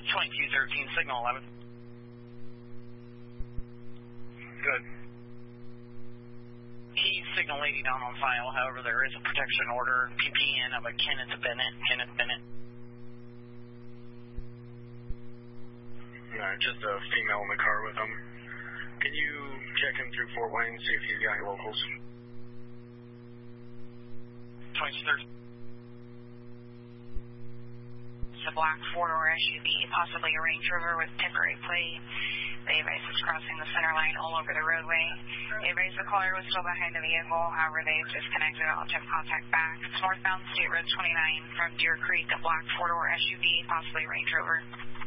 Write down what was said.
2213, signal 11. Good. He's signal 80 down on file. However, there is a protection order, PPN of a Kenneth Bennett. No, just a female in the car with him. Can you check him through Fort Wayne, see if he's got any locals? 2213. It's a black four-door SUV, possibly a Range Rover with temporary plate. The advice is crossing the center line all over the roadway. The advice the caller was still behind the vehicle, however they've disconnected. I'll attempt contact back. It's northbound State Road 29 from Deer Creek, a black four-door SUV, possibly Range Rover.